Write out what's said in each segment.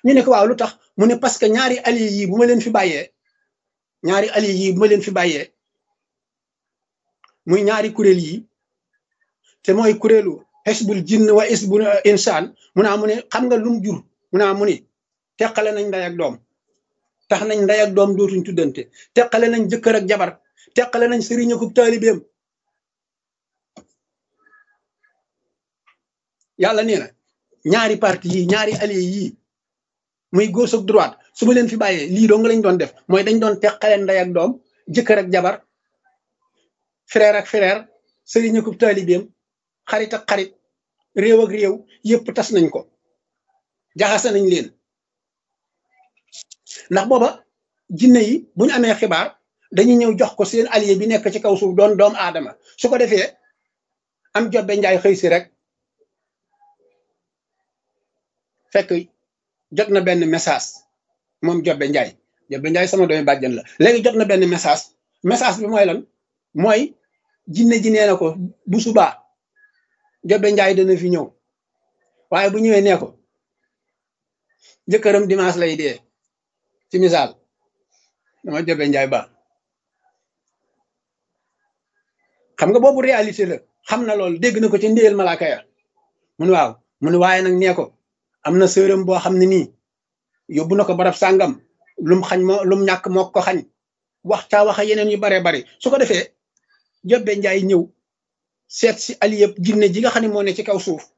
ñu ne ko waaw lu tax mu ne parce que ñaari alliés yi bu ma leen fi bàyyee ñaari alliés yi bu ma leen fi bàyyee muy ñaari kuréel yi te mooy kuréelu xisbul jinn wa xisbul insaan mu ne xam nga lum jur mu ne teqale nañ ndey ak doom tax nañ ndey ak doom dootuñ tuddante teqale nañ jëkkër ak jabar teqale nañ sëriñ ak taalibeem yàlla nee na ñaari parti yi ñaari alliés yii muy gauche ak droite su ma leen fi bàyyee lii doo nga lañ doon def mooy dañ doon teqale ndey ak doom jëkkër ak jabar frère ak frère sëriñ ak taalibeem xarit ak xarit réew ak réew yëpp tas nañ ko jaxase nañ leen ndax booba jinne yi bu ñu amee xibaar dañuy ñëw jox ko seen allié bi nekk ci kaw suuf doon doom aadama su ko defee am jobbe njaay xëy si rek fekk jot na benn message moom jobbe njaay sama doomi bàjjan la léegi jot na benn message bi mooy lan mooy jinne ji nee na ko bu subaa jobbe njaay dana fi ñëw waaye bu ñëwee nee ko jëkkëram dimanche lay dee ci misaal dama jobbe njaay ba xam nga boobu réalité la xam na loolu dégg na ko ci ndéyal malaaka ya mun waaw mun waaye nag nee ko am na sërëm boo xam ne nii yóbbu na ko barab sàngam lum xañ lum ñàkk moo ko xañ waxa yeneen yu baree bari su ko defee jobbe njaay ñëw seet si aliyëb jinne ji nga xam ne moo ne ci kaw suuf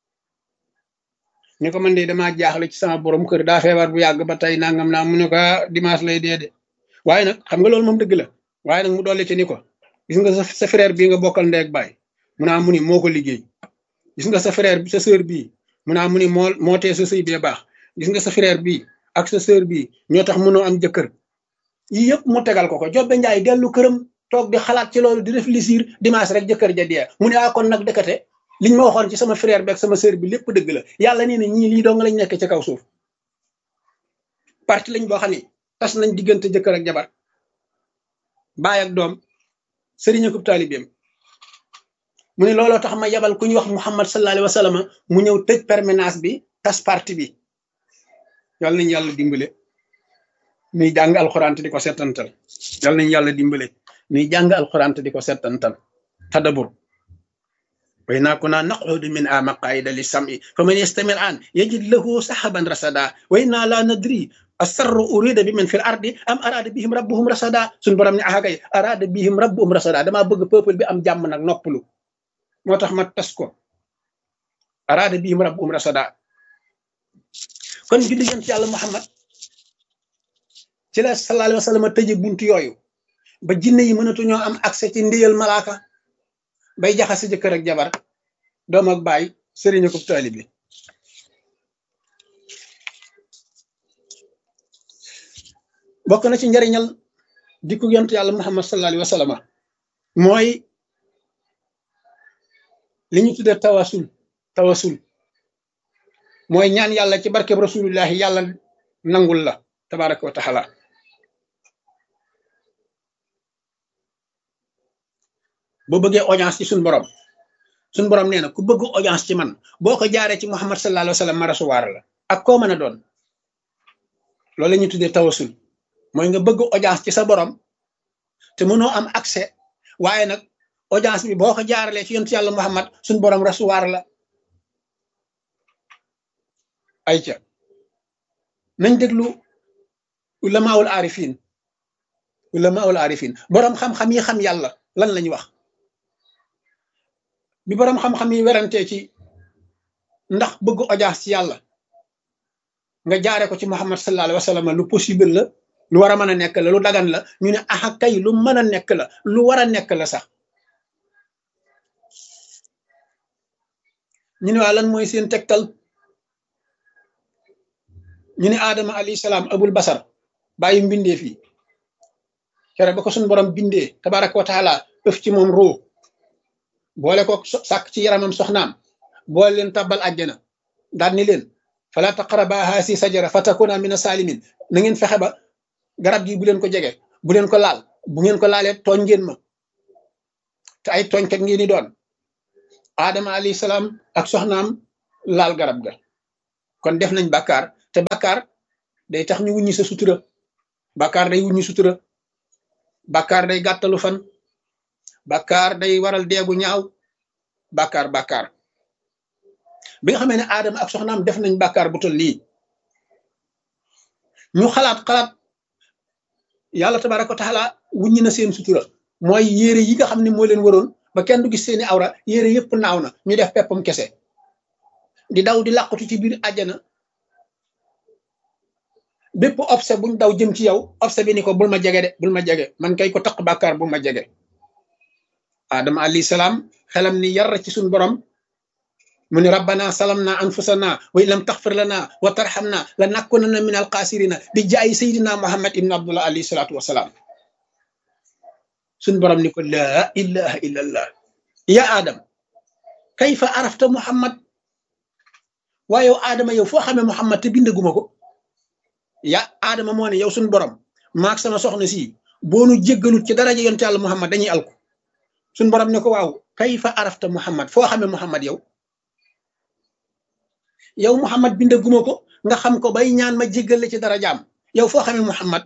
ñu ko man de damaa jaaxle ci sama borom kër daa feebar bu yàgg ba tey nangam naa mu ne ko dimanche lay dee de waaye nag xam nga loolu moom dëgg la waaye nag mu dolli ci ni ko gis nga sa frère bii nga bokkal ndey ak baay mu ni moo ko liggéey gis nga sa frère bi sa sœur bii mu ni moo tee sa sëy bee baax gis nga sa frère bii ak sa sœur bii ñoo tax mënoo am jëkkër yii yëpp mu tegal ko jobbe njaay dellu këram toog di xalaat ci loolu di réfléchir dimanche rek jëkkër ja dee mu ne kon nag dëkkate liñ ma waxoon ci sama frère bi ak sama sœur bi lépp dëgg la yàlla nee na ñii lii dong lañ nekk ci kaw suuf parti lañ boo xam ne tas nañ diggante jëkkër ak jabar baay ak doom sëriñ ak taalibeem mu ne looloo tax ma yabal ku ñu wax Muhammad sallallahu alayhi wa sallam mu ñëw tëj permanence bi tas parti bi yàlla nañ yàlla dimbale nuy jàng alxuraan te di ko settantal yàlla nañ yàlla dimbale nuy jàng alxuraan te di ko settantal tadabur wa inna kunna naqudu minha maqaida li sam'i faman yastami an yajid lahu sahaban rasada wa inna la nadri asarru urida bi man fil ardi am arada bihim rabbuhum rasada suñ borom ne kay arada bihim rabbuhum rasada damaa bëgg peuple bi am jàmm nag noppalu moo tax ma tas ko arada bihim rabbuhum rasada kon julli yonent yàlla Muhammad ci la sallallahu alayhi wa sallam tëje buntu yooyu ba jinne yi mënatu ñoo am accès ci ndéyal malaaka bay jaxase jëkkër ak jabar doom ak baay sëriñ ak taalibe bi bokk na ci njariñal dikku yonent yàlla Muhammad sallallahu alayhi wa sallam mooy li ñu tuddee tawasul mooy ñaan yàlla ci barkeb rasulullahi yàlla nangul la tabaraka wa taala boo bëggee audience ci suñ borom nee na ku bëgg audience ci man boo ko jaaree ci Muhammad sallallahu alayhi wa sallam ma rasuwaar la ak koo mën a doon loolu la ñuy tuddee tawasul mooy nga bëgg audience ci sa borom te mënoo am accès waaye nag audience bi boo ko jaaralee ci yonent yàlla Muhammad suñ borom rasuwaar la ayca nañ déglu ulamaul arifin borom xam-xam yi xam yàlla lan lañ wax bi borom xam-xam yi werantee ci ndax bëgg audience ci yàlla nga jaare ko ci Muhammad sallallahu alayhi wa sallam lu possible la lu war a mën a nekk la lu dagan la ñu ne aha kay lu mën a nekk la lu war a nekk la sax ñu ne waa lan mooy seen tegtal ñu ne Adama alayhi salaam abul basar bàyyi mbindee fii kere ba ko suñu borom bindee tabaraka wa taala ëf ci moom ruu boole ko sàkk ci yaramam soxnaam boole leen tabbal àjjana daal ni leen fala taqraba haasi sajara fatakuna mina salimin na ngeen fexe ba garab gi bu leen ko jege bu leen ko laal bu ngeen ko laalee tooñ ngeen ma te ay tooñkat ngeen ni doon Adama alayhi salaam ak soxnaam laal garab ga kon def nañ bàkkaar te bàkkaar day tax ñu wuññi sa sutura bàkkaar day wuññi sutura bàkkaar day gàttalu fan bàkkaar day waral deegu ñaaw bàkkaar bi nga xamee ne aadama ak soxnaam def nañ bàkkaar bu tol lii ñu xalaat yàlla tabaraka wa taala wuññi na seen sutura mooy yére yi nga xam ne moo leen waroon ba kenn du gis seeni awra yére yëpp naaw na ñu def peppam kese di daw di làqutu ci biir àjjana bépp obse buñ daw jëm ci yow obse bi ni ko bul ma jege de bul ma jege man kay ko taq bàkkaar bul ma jege adama alayhi salaam xelam ni yar ci suñ borom mu ni rabbana salamna anfusana wa in lam taxfir lana wa tarhamna la nakunanna min alxaasirina di jaay sayidina muhammad ibn abdullah alayhi salatu wasalaam suñ borom ni ko laa ilaha illa allah ya adam kayfa arafta muhammad waaye yow aadama yow foo xamee muhammad te bindaguma ko ya aadama moo ne yow suñ borom maak sama soxna si boonu jéggalut ci daraja yonte yàlla muhammad dañuy alku suñ borom ne ko waaw kayfa arafta muhammad foo xamee muhammad yow muhammad bindaguma ko nga xam ko bay ñaan ma jéggal la ci darajaam yow foo xamee muhammad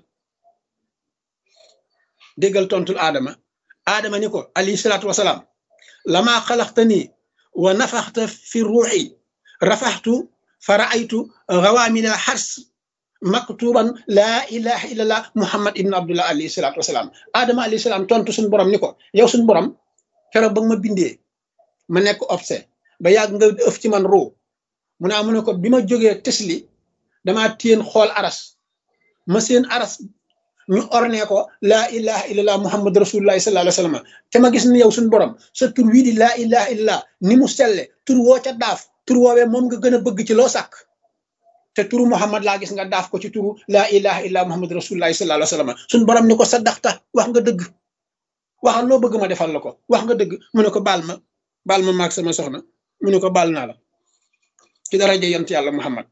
déggal tontul aadama ni ko alayhi salaatu wasalaam lama xalaqtani wa nafaxta fi ruuxi rafaxtu fa raaytu gawaamina xars maktuban laa ilaha illallah muhammad ibn abdullah alayhi salaatu wasalaam aadama alayhi salaam tontu suñu borom ni ko yow suñu borom keroog ba nga ma bindee ma nekk obse ba yàgg nga ëf ci man ruu mu ne ko bi ma jógee tesli damaa téen xool aras ma seen aras ñu orné ko laa ilaha illallah muhammad rasulullahi sallallahu alayhi wa sallam te ma gis ni yow suñu borom sa tur wii di laa ilaha illallah ni mu selle tur woo ca daaf tur woowee moom nga gën a bëgg ci loo sàkk te turu muhammad laa gis nga daaf ko ci turu laa ilaha illallah muhammad rasulullahi sallallahu alayhi wa sallam suñu borom ni ko saddaxta wax nga dëgg waxal loo bëgg ma defal la ko wax nga dëgg mu ne ko baal ma maag sama soxna mu ne ko baal naa la ci daraja yant yàlla muhammad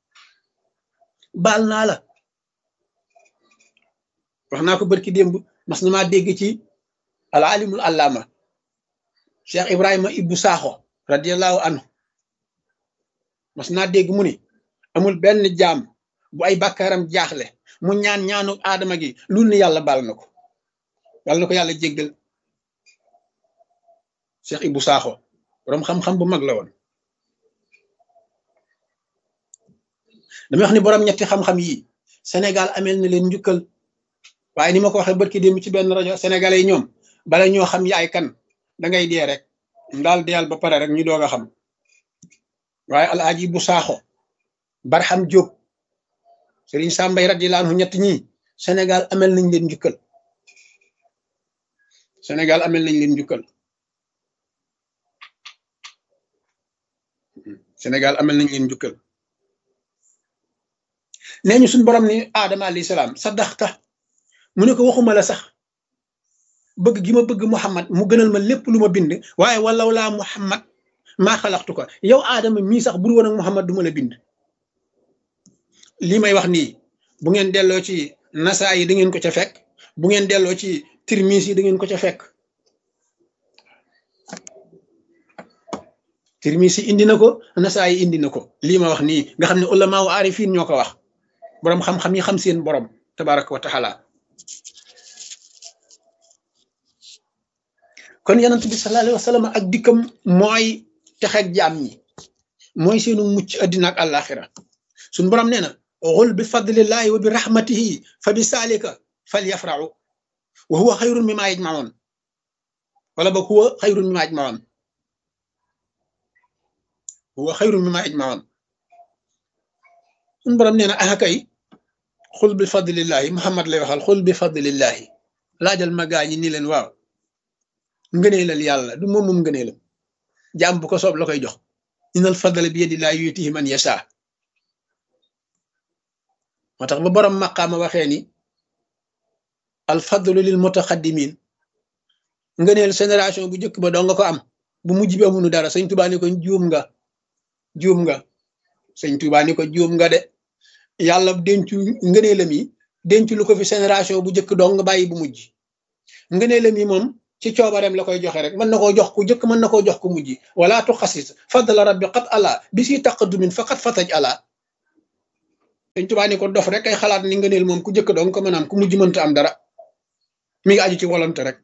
baal naa la wax naa ko barki démb mas na maa dégg ci al alimul allama cheikh ibrahima ibbu saaxo radiallahu anhu mas naa dégg mu ni amul benn jaam bu ay bàkkaaram jaaxle mu ñaanu aadama gi lul ni yàlla baal na ko yàlla jéggal cheikh ibbu saaxo borom xam-xam bu mag la woon damay wax ni borom ñetti xam-xam yi Sénégal amel na leen njukkal waaye ni ma ko waxee barki démb ci benn rajo sénégalais yi ñoom bala ñoo xam yaay kan da ngay dee rek daal deyal ba pare rek ñu doog a xam waaye alaaji bu saaxo barxam Jóob sëriñ Sàmbay radiyallaahu anhu ñett ñi Sénégal amel nañ leen njukkal Sénégal amel nañ leen njukkal Sénégal amel nañ leen njukkal nee ñu suñ borom ni aadama alayhi salaam saddaxta mu ne ko waxuma la sax bëgg gi ma bëgg muhammad mu gënal ma lépp lu ma bind waaye walaw laa muhammad maa xalaxtu ko yow aadama mii sax bur woon ak muhammad du ma la bind lii may wax nii bu ngeen delloo ci nasaa yi da ngeen ko ca fekk bu ngeen delloo ci tirmis yi da ngeen ko ca fekk tirmis yi indi na ko nasaa yi indi na ko lii ma wax nii nga xam ne ulama wa aarifin ñoo ko wax boroom xam-xam yi xam seen borom tabaraka wa taala kon yonent bi sallallahu alayhi wa sallam ak dikkam mooy texeeg jaam ñi mooy seenu mucc addina ak àllaaxira suñ borom nee na xul bi fadlillahi wa bi rahmatihi fa bi saalika fal yafraxu wa huwa xayrun mimma yajmaun wala ba huwa xayrun mimma yajmaun huwa xayrun mimma yajmaun suñ borom nee na kay xul bi fadlillahi muhammad lay waxal xul bi fadlillahi laajal ma gaañi ni leen waaw ngëneelal yàlla du moom ngëneelam jaam bu ko soob la koy jox inal fadla bi yadillahi yutihi man yasha moo tax ba borom maqaama waxee ni al fadlu lil mutaqaddimin ngëneel génération bu njëkk ba doo nga ko am bu mujj bi amunu dara sëñ Tuubaa ni ko juum nga sëñ Tuubaa ni ko juum nga de yàlla dencu ngëneelam yi dencu lu ko fi génération bu njëkk doo nga bàyyi bu mujj ngëneelam yi moom ci coobareem la koy joxe rek mën na koo jox ku njëkk mën na koo jox ku mujj wala tu xasis fadla rabbi qad ala bi si taqaddumin faqat fataj ala Sëñ Tuubaa ni ko dof rek ay xalaat ni ngëneel moom ku jëkk doon ko mën a am ku mujj mënta am dara mi ngi aju ci volonté rek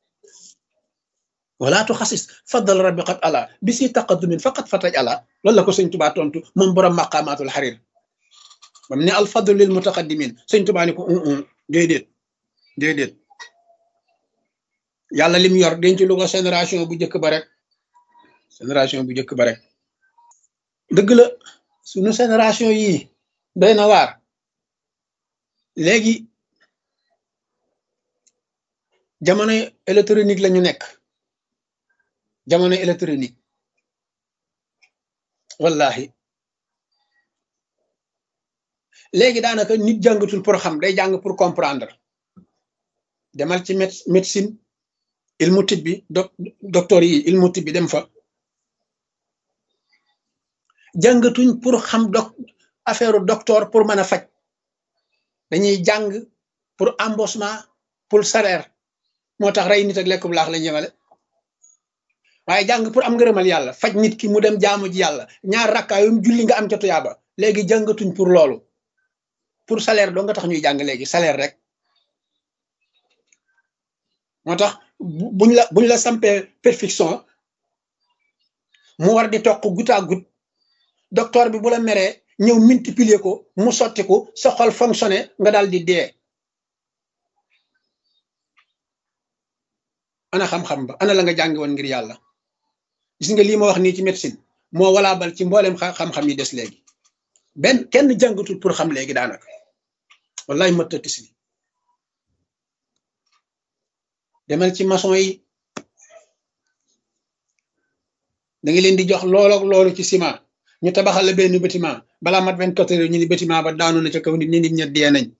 wala tu xasis faddal rabbi qad ala bi si taqaddumin faqat fataj ala loolu la ko Sëñ Tuubaa tontu moom borom maqaamaatul xarir bam ne al fadlu lil mutaqaddimin Sëñ Tuubaa ni ko déedéet déedéet yàlla lim yor denc lu ko génération bu njëkk ba rek génération bu njëkk ba rek dëgg la suñu génération yii doy na waar léegi jamono électronique la ñu nekk jamono électronique wallahi léegi daanaka nit jàngatul pour xam day jàng pour comprendre demal ci médecine ilmu tibbi docteur yi ilmu tibbi dem fa jàngatuñ pour xam affaire docteur pour mën a faj dañuy jàng pour embauchement pour salaire moo tax rey nit ak lekk bu laax lañ yemale waaye jàng pour am ngërëmal yàlla faj nit ki mu dem jaamu ji yàlla ñaar rakkaayum julli nga am ca tuyaaba léegi jàngatuñ pour loolu pour salaire doo nga tax ñuy jàng léegi salaire rek moo tax buñ la sampee perfection mu war di toq goutte à goutte docteur bi bu la meree ñëw multiplier ko mu sotti ko sa xol fonctionné nga daal di dee ana xam-xam ba ana la nga jàngi woon ngir yàlla gis nga lii ma wax nii ci médecine moo walaabal ci mboolem xam-xam yi des léegi benn kenn jàngatul pour xam léegi daanaka wallahi mëttatis bi demal ci maçon yi da nga leen di jox loolu ak loolu ci ciment ñu tabaxal la benn bâtiment balaa mat 24 heures ñu ni bâtiment ba daanu na ca kaw nit nit ña dee nañ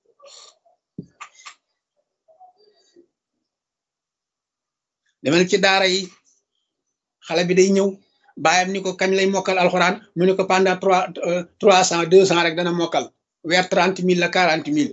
demal ci daara yi xale bi day ñëw baayam ni ko kañ lay mokkal alxuraan mu ne ko pendant 300 200 rek dana mokkal weer 30 000 la 40 000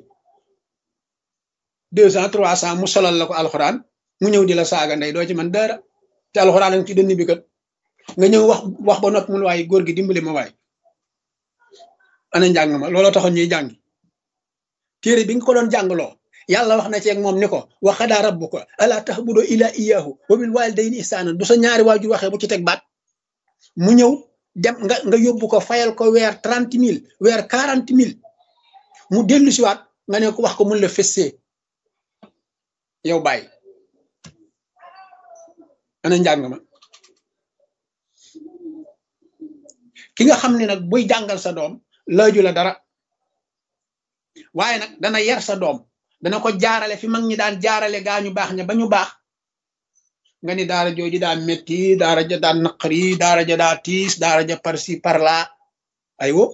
200 300 mu solal la ko alxuraan mu ñëw di la saaga ndey doo ci man dara te alxuraan ak ci dënn bi kat nga ñëw wax ba nopp mun waaye góor gi dimbali ma waay ana njàng ma looloo taxoon ñuy jàngi téere bi nga ko doon jàngloo yàlla wax na ci ak moom ni ko wa qadaa rabbuka alaa ta'budu illaa iyyaahu wa bil waalidayni ihsaanan bu sa ñaari waajur waxee bu ci teg baat mu ñëw dem nga yóbbu ko fayal ko weer 30 000 weer 40 000 mu dellu siwaat nga ne ko wax ko mun la fessee yow bàyyi ana njàng ma ki nga xam ne nag buy jàngal sa doom laaju la dara waaye nag dana yar sa doom dana ko jaarale fi mag ñi daan jaarale gaa ñu baax ña ba ñu baax nga ni daara jooju daa metti daara ja daa naqari daara ja daa tiis daara ja par ci par là aywo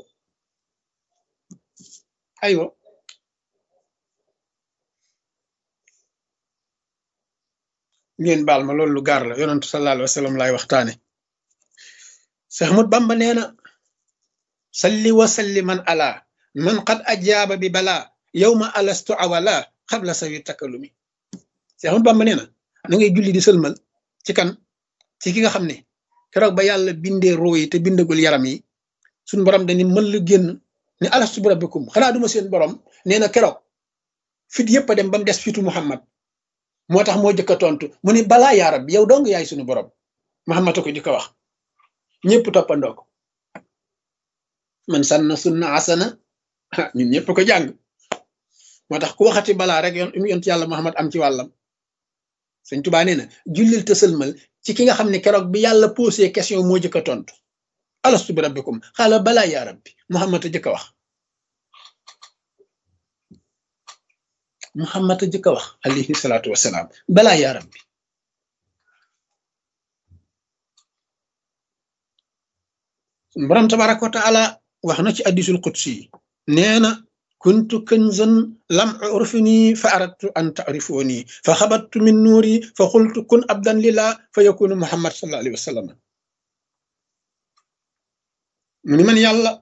ngeen baal ma loolu lu gaar la yonentu sallallahu alayhi wa sallam laay waxtaane Seex Ahmadu Bamba nee na salli wa salli man ala man qad ajaaba bi bala yawma alastu awala xabla sawi takalumi Seex Ahmadu Bamba nee na ngay julli di sëlmal ci kan ci ki nga xam ne keroog ba yàlla bindee roo yi te bindagul yaram yi suñ borom dañu mën la génn ne alastu bi rabbikum xanaa duma seen borom nee na keroog fit yëpp a dem ba mu des fitu Muhammad moo tax moo jëkk a tontu mu ni balaa yaa rabbi yow dong yaay suñu borom Muhammad ko di ko wax ñëpp toppandoo ko man sanna sunna asana ñun ñëpp ko jàng moo tax ku waxati balaa rek yont yàlla Muhammad am ci wàllam Sëñ Tuubaa nee na jullil te sëlmal ci ki nga xam ne keroog bi yàlla posé question moo jëkk a tontu alastu bi rabbikum xaala balaa yaa rabbi Muhammad a jëkk a wax Muhammad a jëkk a wax alayhi salaatu wasalaam balaa yaa rabbi borom tabaraka wa taala wax na ci hadiisul qudsi nee na kuntu kanzan lam urfini fa aradtu an ta'rifuni fa xabattu min nuuri fa xultu kun abdan lillah fa yakunu Muhammad sallallahu alayhi wa sallam mu ni man yàlla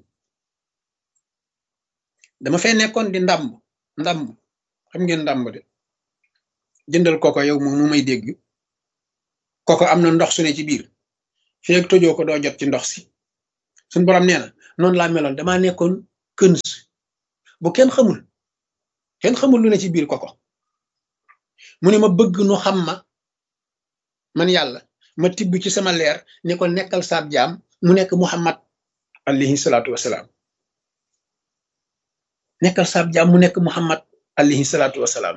dama fay nekkoon di ndàmb xam ngeen ndàmb de jëndal koko yow moom mu may dégg koko am na ndox su ne ci biir feeg tojoo ko doo jot ci ndox si suñ borom nee na noonu laa meloon damaa nekkoon këns bu kenn xamul lu ne ci biir koko mu ne ma bëgg nu xam ma man yàlla ma tibb ci sama leer ni ko nekkal saab jaam mu nekk Muhammad alayhi salaatu wasalaam nekkal saab jaam mu nekk Muhammad alayhi salaatu wasalaam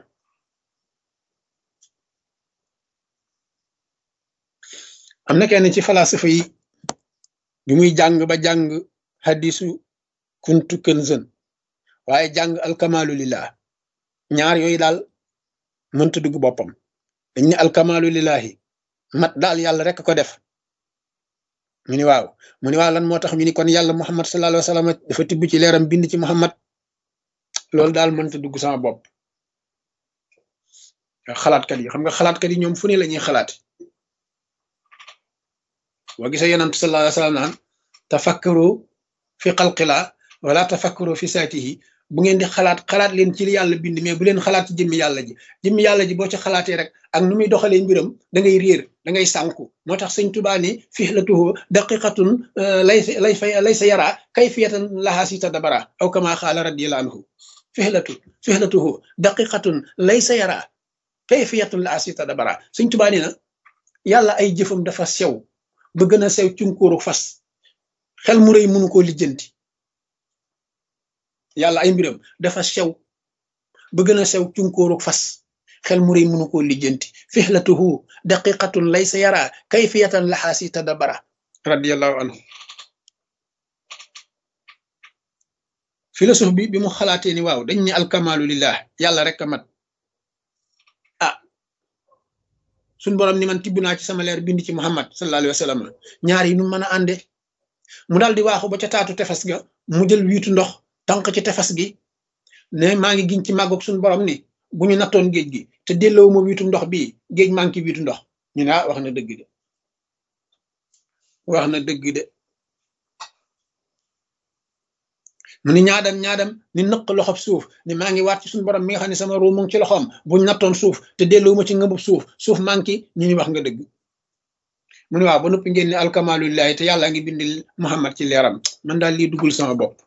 am na kenn ci falasifa yi bi muy jàng ba jàng hadisu kuntu kënzën waaye jàng alkamalu lillah ñaar yooyu daal mënta dugg boppam dañ ne alkamalu lillahi mat daal yàlla rek ko def mu ni waaw lan moo tax ñu ni kon yàlla Muhammad sallallahu alayhi wa sallam dafa tibb ci leeram bind ci Muhammad loolu daal mënta dugg sama bopp xalaatkat yi xam nga xalaatkat yi ñoom fu ne la ñuy xalaat boo gisee yonent sallallahu alayhi wa sallam naan tafakkaru fi xalqilaa wala tafakkaru fi saatihi bu ngeen di xalaat leen ci li yàlla bind mais bu leen xalaat ci jëmmi yàlla ji boo ci xalaatee rek ak nu muy doxalee mbiram da ngay réer da ngay sànku moo tax sëñ Tuubaa ni fihlatuhu daqiqatun laysa yara kayfiyatan laha si tadabara aw kama xaala radiyallahu anhu fihlatuhu daqiqatun laysa yara kayfiyatan laha si tadabara sëñ Tuubaa ni na yàlla ay jëfam dafa sew ba gën a sew cunkóoru fas xel mu rëy mënu koo lijjanti yàlla ay mbiram dafa sew ba gën a sew cunkóoru fas xel mu rëy mënu koo lijjanti fihlatuhu daqiqatun laysa yara kayfiyatan laha si tadabara radiyallahu anhu philosophe bi mu xalaatee ni waaw dañ ne alkamalu lillah yàlla rek a mat suñ borom ni man tibb naa ci sama leer bind ci Muhammad sallallahu alayhi wa sallam ñaar yi nu mën a ànde mu daal di waaxu ba ca taatu tefes ga mu jël wiitu ndox tànk ci tefes gi ne maa ngi giñ ci màggoog suñu borom ni bu ñu nattoon géej gi te delloo ma wiitu ndox bii géej maa ngi ci wiitu ndox ñu ne wax na dëgg de mu ni ñaadam ni nëq loxob suuf ni maa ngi waat ci suñu borom mi nga xam ne sama ruu mu ngi ci loxoom buñ nattoon suuf te delloo ma ci ngëbub suuf maa ngi ñu ni wax nga dëgg mu ni waaw ba noppi ngeen ni alkamalu lillahi te yàlla ngi bindil Muhammad ci leeram man daal lii duggul sama bopp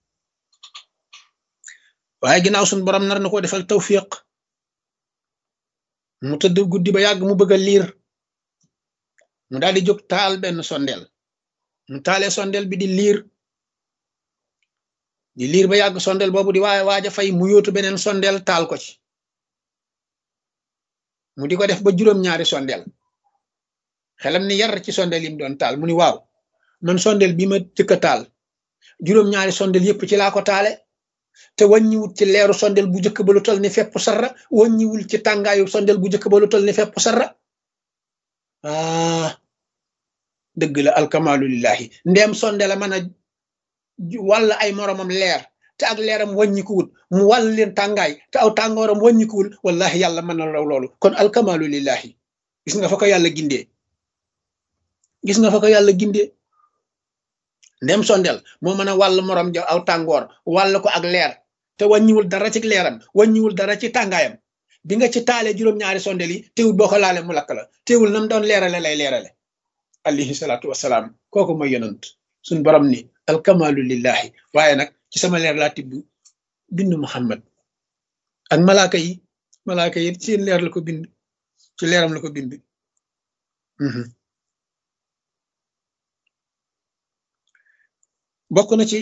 waaye ginnaaw suñu borom nar na ko defal tawfiq mu tëdd guddi ba yàgg mu bëgg a liir mu daal di jóg taal benn sondeel mu taalee sondeel bi di liir ba yàgg sondeel boobu di waaja fay mu yóotu beneen sondeel taal ko ci mu di ko def ba juróom-ñaari sondeel xelam ni yar ci sondeel yi mu doon taal mu ni waaw man sondeel bi ma jëkk a taal juróom-ñaari sondeel yépp ci laa ko taale te wàññiwul ci leeru sondeel bu jëkk ba lu tol ni fepp sarra wàññiwul ci tàngaayu sondeel bu jëkk ba lu tol ni fepp sarra dëgg la alkamalu lillahi ndeem sondeel a mën a wàll ay moromam leer te ak leeram wàññikuwul mu wàll leen tàngaay te aw tàngooram wàññikuwul wallahi yàlla mën na raw loolu kon alkamalu lillahi gis nga fa ko yàlla gindee ndem sondeel moo mën a wàll morom ja aw tàngoor wàll ko ak leer te wàññiwul dara ci leeram wàññiwul dara ci tàngaayam bi nga ci taalee juróom-ñaari sondeel yi teewul boo ko laale mu lakk la teewul nam doon leerale lay leerale alayhi salaatu wasalaam kooku mooy yonant suñ borom ni alkamalu lillahi waaye nag ci sama leer laa tibb bind Muhammad ak malaaka yi ci leer la ko bind ci leeram la ko bind bokk na ci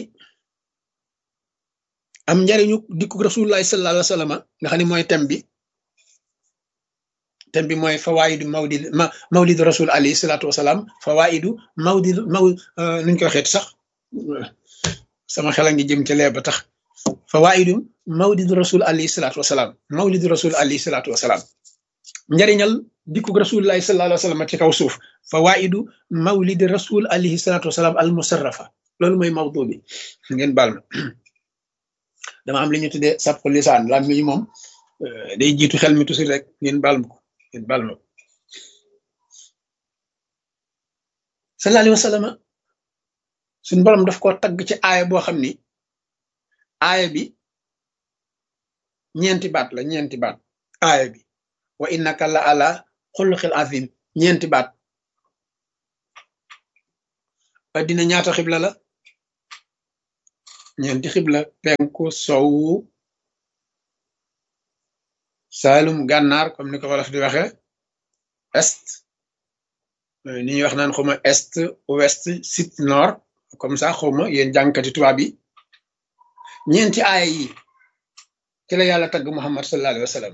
am njariñu dikku rasulullahi sallallahu alayhi wa sallam nga xam ne mooy thème bi mooy fawaidu mawlidu rasul alayhi salatu wasalaam fawaidu nuñ koy waxeeti sax sama xel a ngi jëm ca lee ba tax fawaidu mawlidu rasul alayhi salatu wasalaam njariñal dikku rasulullahi sallallahu alayhi wa sallam ci kaw suuf fawaidu mawlidi rasul alayhi salatu wasalaam al musarrafa loolu mooy mawdu bi ngeen baal ma dama am li ñu tuddee sabqu lisaan lam mi moom day jiitu xel mi tusi rek ngeen baal ma ko sallallahu alayhi wa sallam suñ borom daf ko tagg ci aaya boo xam ni aaya bi ñeenti baat aaya bi wa innaka la ala xuluqil azim ñeenti baat addina ñaata xibla la ñeenti xibla penku sowu saalum gànnaar comme ni ko wolof di waxe est ni ñuy wax naan xawma est ouest sud nord comme ça xawma yéen jàngkati tubaab yi ñeenti aaya yi ci la yàlla tagg Muhammad sallallahu alayhi wa sallam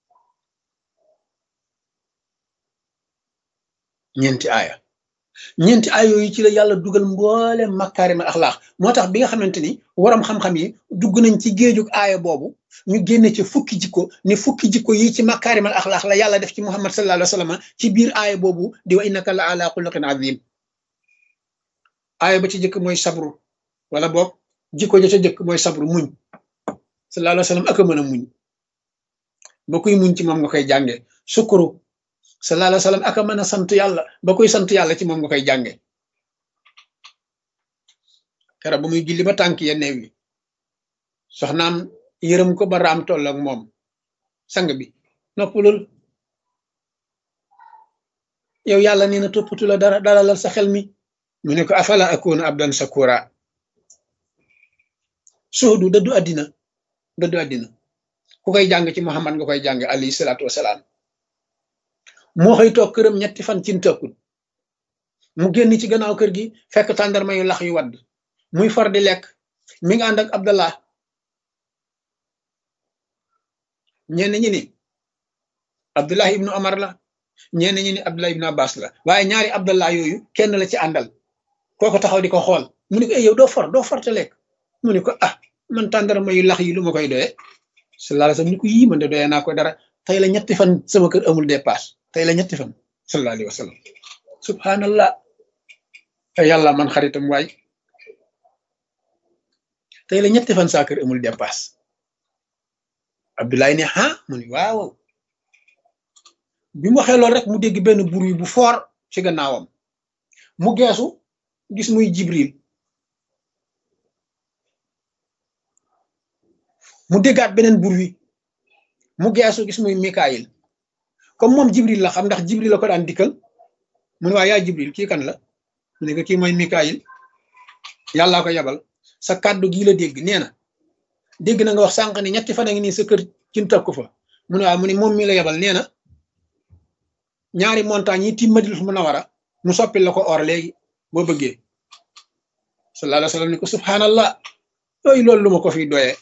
ñeenti aaya yooyu ci la yàlla dugal mboole makaarimal axlaax moo tax bi nga xamante ni waram xam-xam yi dugg nañ ci géejug aaya boobu ñu génne ci fukki jikko ni fukki jikko yi ci makaarimal axlaax la yàlla def ci Muhammad sallallahu alayhi wa sallam ci biir aaya boobu di wa innaka la ala xuluqin azim aaya ba ci jëkk mooy sabru wala boog jikko ja ca jëkk mooy sabru muñ sallallahu alayhi wa sallam ak a mën a muñ ba kuy muñ ci moom nga koy jànge sukuru sallallahu alayhi wa sallam ak a mën a sant yàlla ba kuy sant yàlla ci moom nga koy jànge kera ba muy julli ba tànk ya neew yi soxnaam yërëm ko ba raam toll ak moom sang bi noppalul yow yàlla nee na toppatu la dara dalalal sa xel mi mu ne ko afala akunu abdan sakura suudu dëddu àddina ku koy jàng ci Muhammad nga koy jàng alayhi salaatu wasalaam moo xëy toog këram ñetti fan cin tëkkul mu génn ci gannaaw kër gi fekk tàndarma yu lax yu wadd muy far di lekk mi ngi ànd ak Abdallah ñenn ñi ni Abdullah ibnu Omar la ñenn ñi ni Abdullah ibnu Abbas la waaye ñaari Abdallah yooyu kenn la ci àndal kooko taxaw di ko xool mu ne ko yow doo for te lekk mu ne ko ah man tàndarma yu lax yi lu ma koy doyee sallallahu alayhi wa sallam ni ko yii man de doyee naa ko dara tey la ñetti fan sama kër amul dépasse tey la ñetti fan sallallahu alayhi wa sallam subhanallah ay yàlla man xaritam waay tey la ñetti fan saa kër amul dépasse Abdoulaye ne ah mu ni waaw bi mu waxee loolu rek mu dégg benn bruit bu fort ci gannaawam mu geesu gis muy Jibril mu déggaat beneen bruit mu geesu gis muy Mikaayil comme moom Jibril la xam ndax Jibril la ko daan dikkal mu ne waa yaa Jibril kii kan la mu ne ko kii mooy Mikaayil yàllaa ko yabal sa kàddu gii la dégg nee na dégg na nga wax sànq ni ñetti fan a ngi nii sa kër cin takku fa mu ne waaw mu ne moom mi la yabal nee na ñaari montagne yi tiim Madinatul Munawwara mu soppil la ko or léegi boo bëggee sallallahu alayhi wa sallam ni ko subhanallah yooyu loolu lu ma ko fiy doyee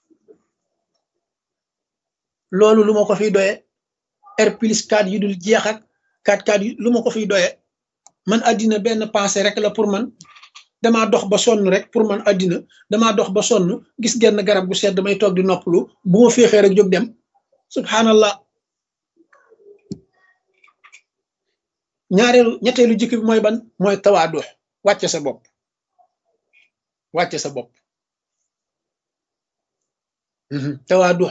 loolu lu ma ko fiy doyee R+4 yu dul jeex ak 4x4 yu lu ma ko fiy doyee man àddina benn pensée rek la pour man damaa dox ba sonn rek pour man àddina damaa dox ba sonn gis genn garab gu sedd damay toog di noppalu bu ma féexee rek jóg dem subhanallah ñetteelu jikko bi mooy ban mooy tawaadu wàcce sa bopp tawaadu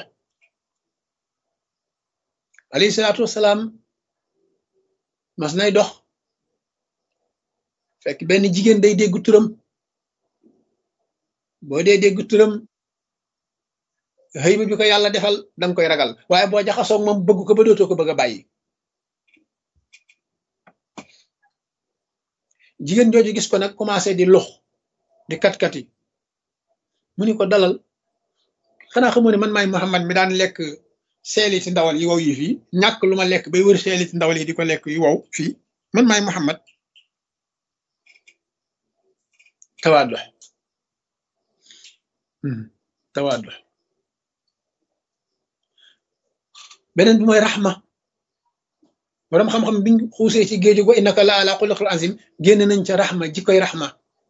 alayhi salaatu wasalaam mas nay dox fekk benn jigéen day dégg turam boo dee dégg turam xëy bi ko yàlla defal danga koy ragal waaye boo jaxasoog moom bëgg ko ba dootoo ko bëgg a bàyyi jigéen jooju gis ko nag commencé di lux di kat-kati mu ni ko dalal xanaa xamoo ne man maay Muhammad mi daan lekk seeliti ndawal yi wow yi fii ñàkk lu ma lekk bay wër seeliti ndawal yi di ko lekk yu wow fii man maay Muhammad tawaadu beneen bi mooy raxma borom xam-xam biñ xuusee ci géeju wa innaka la ala xuluqil azim génn nañ ca raxma jikkoy raxma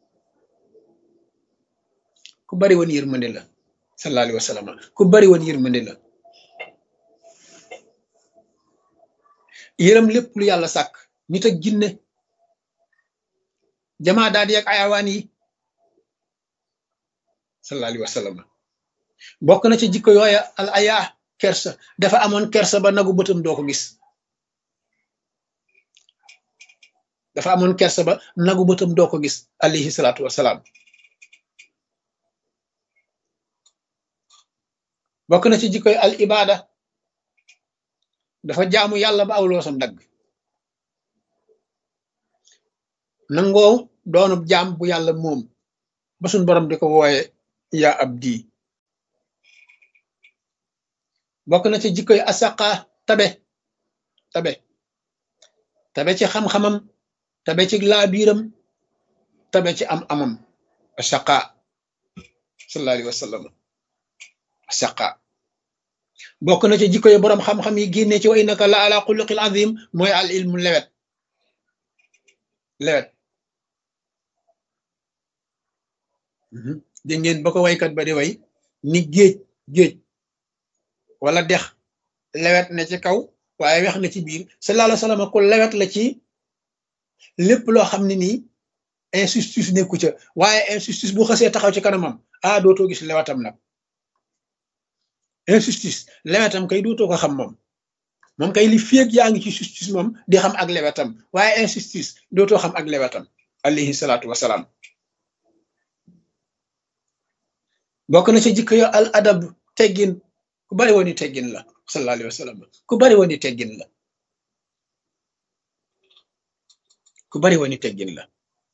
ku bari woon yërmande la sallallahu alayhi wa sallam ku bari woon yërmande la yërëm lépp lu yàlla sàkk nit ak jinne jamaa daal di ak ayawaan yi sallallahu alayhi wa sallam bokk na ci jikko yooya al aya kersa dafa amoon kersa ba nagu bëtam doo ko gis dafa amoon kersa ba nagu bëtam doo ko gis alayhi salaatu wasalaam bokk na ci jikkoy al ibada dafa jaamu yàlla ba awloo sam dagg nangoo doonub jaam bu yàlla moom ba suñ borom di ko wooye ya abdi bokk na ci jikko yi asaqa tabe tabe tabe ci xam-xamam tabe ci laabiiram tabe ci am amam asaqa sallallahu alayhi wa sallam asaqa bokk na ci jikko yi boroom xam-xam yi génne ci wa innaka la ala xuluqil azim mooy al ilmu lewet lewet dégg ngeen ba ko waykat ba di way ni géej wala dex lewet na ci kaw waaye wex na ci biir sallallahu alayhi wa sallam ku lewet la ci lépp loo xam ne nii injustice nekku ca waaye injustice bu xasee taxaw ci kanamam dootoo gis lewetam nag injustice lewetam kay dootoo ko xam moom kay li féeg yaa ngi ci justice moom di xam ak lewetam waaye injustice dootoo xam ak lewetam alayhi salaatu wasalaam bokk na ci jikko yo al adab teggin ku bari woon i teggin la sallallahu alayhi wa sallam ku bari woon i teggin la ku bari woon i teggin la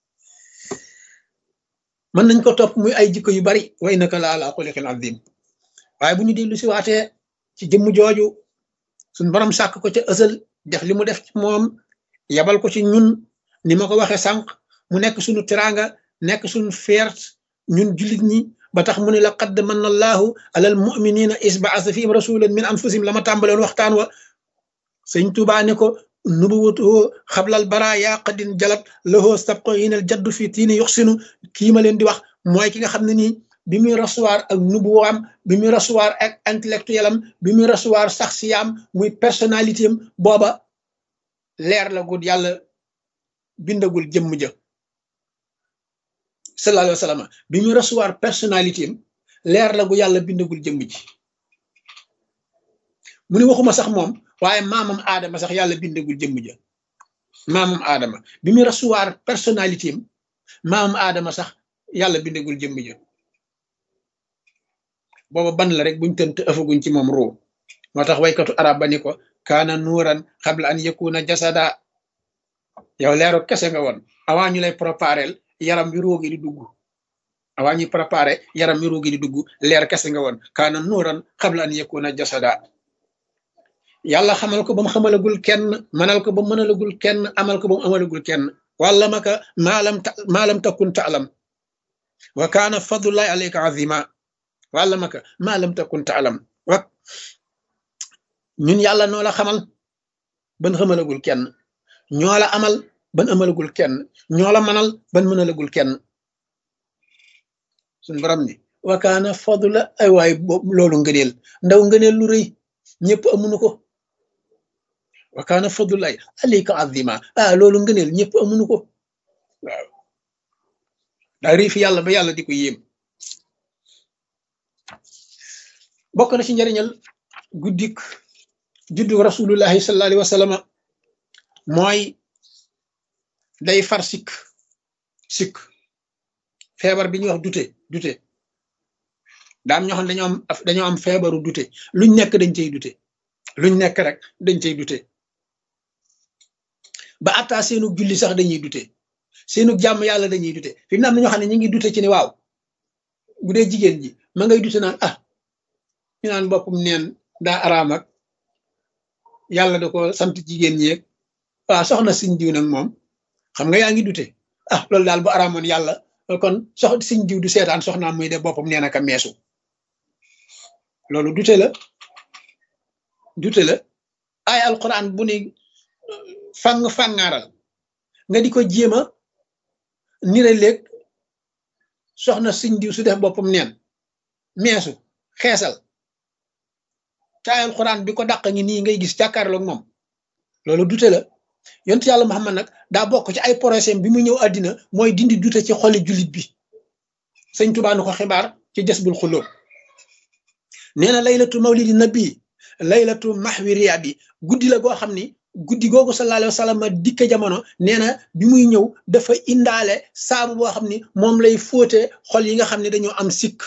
mën nañ ko topp muy ay jikko yu bari wa innaka la ala xuluqin azim waaye bu ñu dellu si waatee ci jëmm jooju suñ borom sàkk ko ca ësal def li mu def ci moom yabal ko ci ñun ni ma ko waxee sànq mu nekk suñu teraanga nekk suñu feert ñun jullit ñi ba tax mu ne laqad manna allahu alal muminina is baasa fihim rasulan min anfusihim la ma tàmbaloon waxtaan wa sëñ Tuubaa ne ko nubuwatuhu xablal bara yaa qadin jalat lahoo sabqo yinal jaddu fi tiini yuxsinu kii ma leen di wax mooy ki nga xam ne nii bi muy recevoir ak nubuwaam bi muy recevoir ak intellectuel am bi muy recevoir saxsiyaam muy personnalité am booba leer la gud yàlla bindagul jëmm ja sallallahu alayhi wa sallam bi muy recevoir personnalité am leer la gu yàlla bindagul jëmm ji mu ne waxuma sax moom waaye maamam aadama sax yàlla bindagul jëmm ja maamam aadama bi muy recevoir personnalité am maamam aadama sax yàlla bindagul jëmm ja booba ban la rek buñ tënt ëfaguñ ci moom ruu moo tax waykatu arab ba ni ko kaana nuuran xabla an yakuna jasada yow leeru kese nga woon avant ñu lay préparel yaram bi roogi di dugg avant ñuy préparé yaram bi roogi di dugg leer kese nga woon kaana nuuran xabla an yakuna jasada yàlla xamal ko ba mu xamalagul kenn manal ko ba mu mënalagul kenn amal ko ba mu amalagul kenn wàlla maka maalam takun taalam wa kaana fadlullahi alayka azima wàlla maka maalam takun taalam wa ñun yàlla noo la xamal ban xamalagul kenn ñoo la amal ban amalagul kenn ñoo la manal ban mënalagul kenn suñ borom ni wa kaana fadla ay waay loolu ngëneel ndaw ngëneel lu rëy ñëpp amuñu ko wa kaana fadlullahi alayka azima loolu ngëneel ñëpp amuñu ko waaw daa rii fi yàlla ba yàlla di ko yéem bokk na ci njariñal guddik juddu rasulullahi sallallahu alayhi wa sallam mooy day far sikk feebar bi ñuy wax dute daam ñoo xam dañoo am feebaru dute luñ nekk dañ cay dute luñ nekk rek dañ cay dute ba attaa seenu julli sax dañuy dute seenu jàmm yàlla dañuy dute fi mu ne am na ñoo xam ne ñu ngi dute ci ni waaw bu dee jigéen ji ma ngay dute naan ñu naan boppam neen daa araam ak yàlla da ko sant jigéen ñeeg soxna siñ diw nag moom xam nga yaa ngi dute loolu daal bu araamoon yàlla kon siñ diw du seetaan soxnaam muy def boppam nee na ka meesu loolu dute la ay alquran bu ni fangaaral nga di ko jéema nira léeg soxna siñ diw su def boppam neen meesu xeesal te ay alquran bi ko dàq ngi nii ngay gis jàkkaarloog moom loolu dute la yonent yàlla Muhammad nag daa bokk ci ay projet bi mu ñëw àddina mooy dindi dute ci xoli jullit bi sëñ Tuubaa nu ko xibaar ci Jasbul Xulóob nee na laylatu mawlidi nabi laylatu mahwi riya bi guddi la goo xam ni guddi googu sallallahu alayhi wa sallam dikke jamono nee na bi muy ñëw dafa indaale saabu boo xam ni moom lay fóote xol yi nga xam ne dañoo am sikk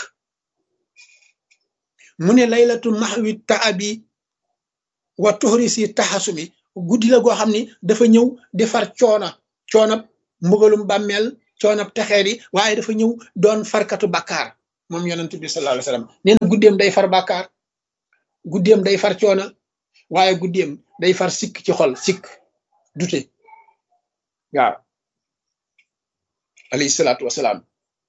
mu ne laylatu mahwi taabi wa tuhrisi taxasumi guddi la goo xam ni dafa ñëw di far coonab mbugalum bàmmeel coonab texeer yi waaye dafa ñëw doon farkatu bakkaar moom yonent bi sallallahu alayhi wasallam nee na guddeem day far bàkkaar guddeem day far coona waaye guddeem day far sikk ci xol sikk dute waaw alayhi salaatu wasalaam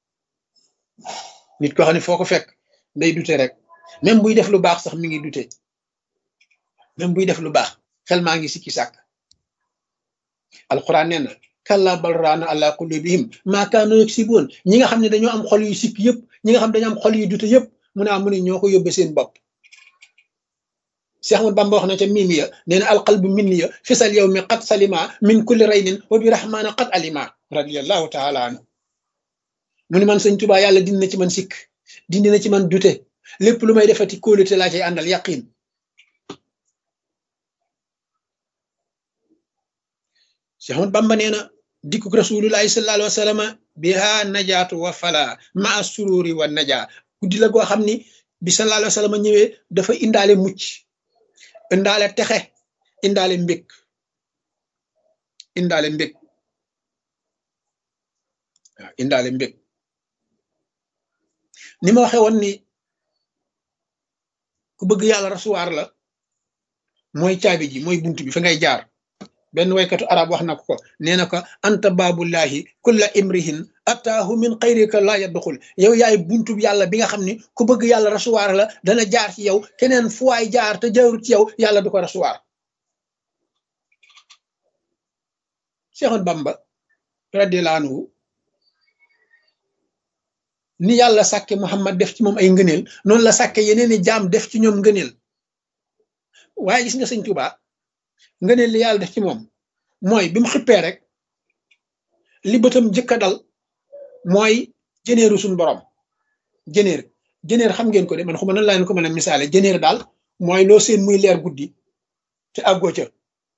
nit ko xam ne foo ko fekk day dute rek même buy def lu baax sax mi ngi dute même buy def lu baax xel maa ngi sikki sàkk alquran nee na kalla bal raana ala qulubihim maa kaanu yaksibuun ñi nga xam ne dañoo am xol yu sikk yëpp ñi nga xam ne dañoo am xol yu dute yëpp mu ne ñoo ko yóbbe seen bopp Cheikh Ahmad Bamba wax na ca mimi ya nee na alqalbu minni ya fisal yow mi qad salima min kulli raynin wa bi rahmaana qad alima radiyallahu taala anhu mu ne man sëñ Tuubaa yàlla dindi na ci man sikk dindi na ci man dute lépp lu may defati kóolute laa cay àndal yaqin Cheikh Ahmad Bamba nee na dikkuk rasulullahi sallallahu alayhi wa sallam biha najaatu wa fala maa sururi wa najaa guddi la goo xam ni bi sallallahu alayhi wa sallam ñëwee dafa indaale mucc indaale texe indaale mbég waaw indaale mbég ni ma waxee woon ni ku bëgg yàlla rasuwaar la mooy caabi ji mooy bunt bi fa ngay jaar benn waykatu arab wax na ko nee na ko anta baabullahi kulla imrihin ataahu min xayrika laa yadxul yow yaay buntu yàlla bi nga xam ni ku bëgg yàlla rasuwaar la dana jaar ci yow keneen fu waay jaar te jaarul ci yow yàlla du ko rasuwaar Cheikh Bamba radiyallahu anhu ni yàlla sàkke Muhammad def ci moom ay ngëneel noonu la sàkke yeneeni jaam def ci ñoom ngëneel waaye gis nga sëñ Tuubaa ngëneel li yàlla def ci moom mooy bi mu xippee rek li bëtam jëkka dal mooy jëneeru suñ borom jëneer xam ngeen ko de man xuma nan laa leen ko mën a misaale jëneer daal mooy loo seen muy leer guddi te àggoo ca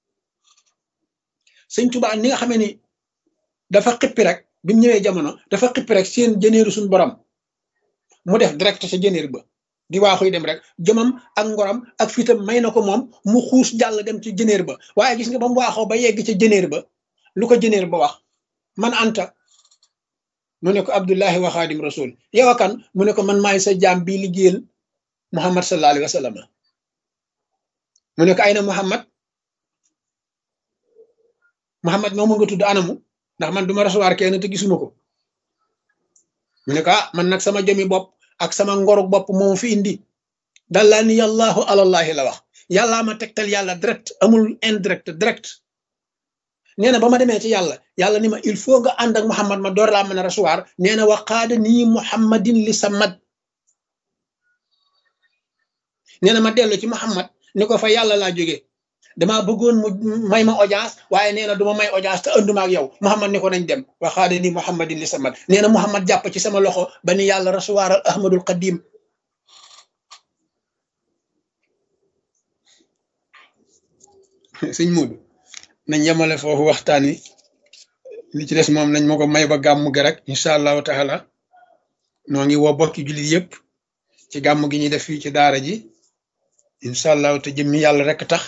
sëñ Tuubaa ni nga xamee ni dafa xippi rek bi mu ñëwee jamono dafa xippi rek seen jëneeru suñ borom mu def direct sa jëneer ba di waaxuy dem rek jëmam ak ngoram ak fitam may na ko moom mu xuus jàll dem ci jëneer ba waaye gis nga ba mu waaxoo ba yegg ca jëneer ba lu ko jëneer ba wax man anta mu ne ko abdullahi wa xaadim rasul yow a kan mu ne ko man maay sa jaam bi liggéeyal muhammad sallallahu alayhi wa sallam mu ne ko ay na muhammad moomu nga tudd anamu ndax man duma rasuwaar kenn te gisuma ko mu ne ko ah man nag sama jëmi bopp ak sama ngoruk bopp moom fi indi dalla ni yàllaahu alallahi la wax yàllaa ma tegtal yàlla direct amul indirect direct nee na ba ma demee ci yàlla ni ma il faut nga ànd ak muhammad ma door laa mën a rasuwaar nee na waqaada nii muhammadin li samad nee na ma dellu ci muhammad ni ko fa yàlla laa jógee damaa bëggoon mu may ma audience waaye nee na du ma may audience te anduma ak yow muhammad ni ko nañ dem waxaade ni muhammadin li samad nee na muhammad jàpp ci sama loxo ba ni yàlla rasuwaaral ahmadul qadim sëñ Moodu nañ yemale foofu waxtaan wi li ci des moom nañ ma ko may ba gàmm gi rek incha allahu taala noo ngi woo bokki jullit yëpp ci gàmm gi ñuy def fii ci daara ji incha allahu te jëmmi yàlla rek tax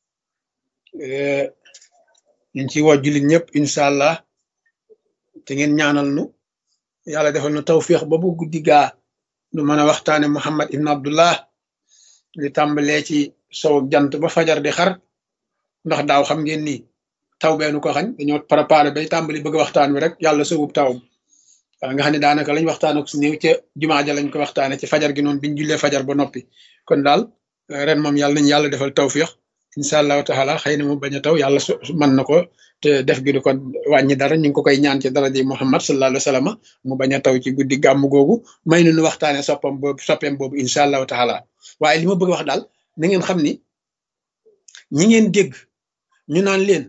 ñu ngi ciy woo jullit ñëpp incha allah te ngeen ñaanal nu yàlla defal nu tawfiix ba bu guddi gaa nu mën a waxtaane Muhammad ibn Abdullah li tàmbalee ci sow jant ba fajar di xar ndax daaw xam ngeen ni taw beenu ko xañ dañoo préparé bay tàmbali bëgg waxtaan wi rek yàlla sowub tawam waaw nga xam ne daanaka lañ waxtaan ak su néew ca jumaa ja lañ ko waxtaane ci fajar gi noonu biñ jullee fajar ba noppi kon daal ren moom yàlla nañu yàlla defal tawfiix incha allahu taala xëy na mu bañ a taw yàlla mën na ko te def gi du ko wàññi dara ñu ngi ko koy ñaan ci dara ji Muhammad sallallahu alayhi wa sallam mu bañ a taw ci guddi gàmm googu may nu waxtaane soppeem boobu incha allahu taala waaye li ma bëgg wax daal na ngeen xam ni ñi ngeen dégg ñu naan leen